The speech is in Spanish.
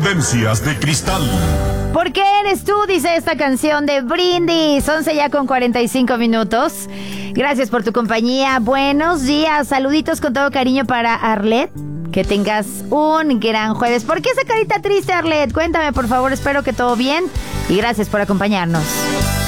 Frecuencias de cristal. ¿Por qué eres tú? Dice esta canción de Brindis. 11 ya con 45 minutos. Gracias por tu compañía. Buenos días. Saluditos con todo cariño para Arlet. Que tengas un gran jueves. ¿Por qué esa carita triste, Arlet? Cuéntame, por favor. Espero que todo bien. Y gracias por acompañarnos.